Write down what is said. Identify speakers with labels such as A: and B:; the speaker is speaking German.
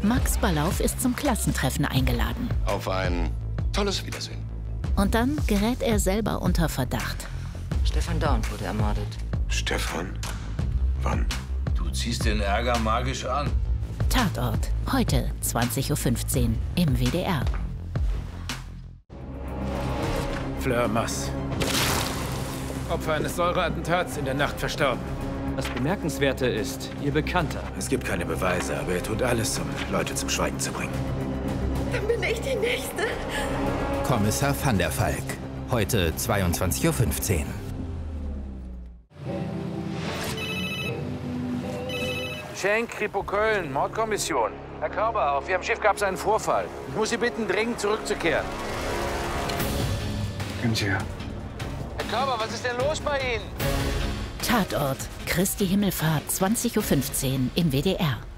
A: Max Ballauf ist zum Klassentreffen eingeladen.
B: Auf ein tolles Wiedersehen.
A: Und dann gerät er selber unter Verdacht.
C: Stefan Dorn wurde ermordet.
B: Stefan? Wann?
D: Du ziehst den Ärger magisch an.
A: Tatort, heute 20:15 Uhr im WDR.
E: Fleur Mass. Opfer eines Säureattentats in der Nacht verstorben.
F: Das Bemerkenswerte ist, ihr Bekannter.
E: Es gibt keine Beweise, aber er tut alles, um Leute zum Schweigen zu bringen.
G: Dann bin ich die Nächste.
H: Kommissar van der Valk. Heute 22:15 Uhr.
D: Schenk, Kripo Köln, Mordkommission. Herr Körber, auf Ihrem Schiff gab es einen Vorfall. Ich muss Sie bitten, dringend zurückzukehren.
B: Kommen Sie her.
D: Herr Körber, was ist denn los bei Ihnen?
A: Tatort, Christi Himmelfahrt, 20:15 Uhr im WDR.